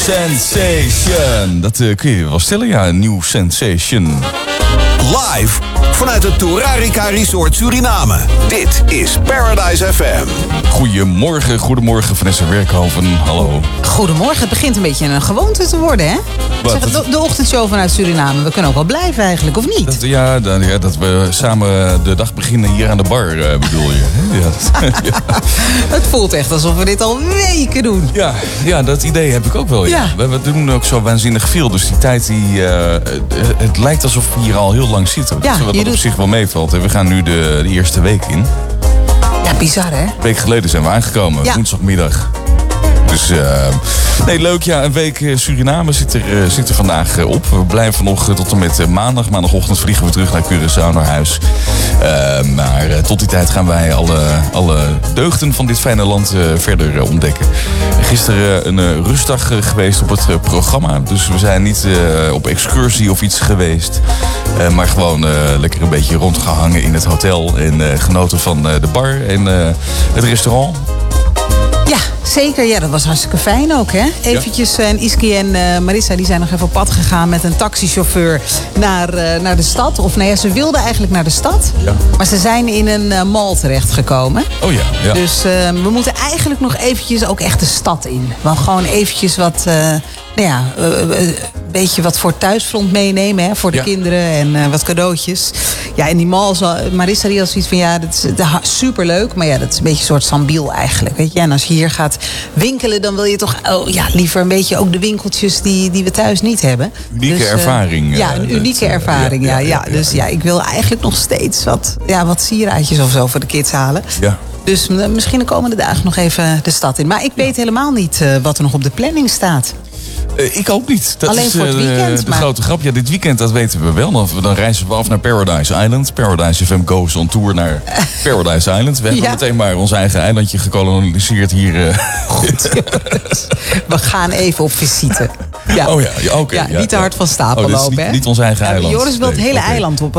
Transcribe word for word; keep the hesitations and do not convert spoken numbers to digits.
Sensation. Dat uh, kun je wel stellen, ja. Een nieuw sensation. Live vanuit het Torarica Resort Suriname. Dit is Paradise F M. Goedemorgen, goedemorgen Vanessa Werkhoven. Hallo. Goedemorgen, het begint een beetje een gewoonte te worden, hè? Wat, zeg, de, de ochtendshow vanuit Suriname. We kunnen ook wel blijven eigenlijk, of niet? Dat, ja, dan, ja, dat we samen de dag beginnen hier aan de bar, uh, bedoel je. Ja, ja. Het voelt echt alsof we dit al weken doen. Ja, ja, dat idee heb ik ook wel. Ja. Ja. We, we doen ook zo waanzinnig veel. Dus die tijd, die, uh, het lijkt alsof we hier al heel lang zitten. Ja, wat je op doet... zich wel meevalt. En we gaan nu de, de eerste week in. Ja, bizar, hè? Een week geleden zijn we aangekomen, Ja. woensdagmiddag. Dus, uh, nee, leuk. Ja, een week uh, Suriname zit er, uh, zit er vandaag uh, op. We blijven nog uh, tot en met uh, maandag. Maandagochtend vliegen we terug naar Curaçao, naar huis. Uh, maar uh, tot die tijd gaan wij alle, alle deugden van dit fijne land uh, verder uh, ontdekken. Gisteren uh, een uh, rustdag uh, geweest op het uh, programma. Dus we zijn niet uh, op excursie of iets geweest. Uh, maar gewoon uh, lekker een beetje rondgehangen in het hotel. En uh, genoten van uh, de bar en uh, het restaurant. Ja, zeker. Ja, dat was hartstikke fijn ook, hè? Eventjes, en Iski en uh, Marissa die zijn nog even op pad gegaan met een taxichauffeur naar, uh, naar de stad. Of nee, ja, ze wilden eigenlijk naar de stad. Ja. Maar ze zijn in een uh, mall terechtgekomen. Oh ja, ja. Dus uh, we moeten eigenlijk nog eventjes ook echt de stad in. Want gewoon eventjes wat, uh, nou ja, uh, een beetje wat voor thuisfront meenemen, hè, voor de Ja. kinderen en uh, wat cadeautjes. Ja, in die mall, zo, Marissa die had zoiets van, ja, dat is uh, superleuk. Maar ja, dat is een beetje een soort sambiel eigenlijk, weet je. En als je hier gaat winkelen, dan wil je toch, oh ja, liever een beetje ook de winkeltjes die, die we thuis niet hebben. Unieke dus, uh, ervaring. Ja, een uh, unieke dat, uh, ervaring, ja, ja, ja, ja, ja. Dus ja. ja, ik wil eigenlijk nog steeds wat, ja, wat sieraadjes of zo voor de kids halen. Ja. Dus uh, misschien de komende dagen nog even de stad in. Maar ik weet helemaal niet uh, wat er nog op de planning staat. Uh, ik ook niet. Dat Alleen is, voor het uh, weekend, de maar- grote grap. Ja, dit weekend, dat weten we wel. Dan, dan reizen we af naar Paradise Island. Paradise F M goes on tour naar Paradise Island. We hebben Ja. meteen maar ons eigen eilandje gekoloniseerd hier. Uh. Goed, we gaan even op visite. Ja. Oh ja, ja oké. Ja, niet te hard van stapel oh, dit is lopen, niet, hè? niet ons eigen Ja, eiland. Joris wil het Nee, hele oké. eiland op.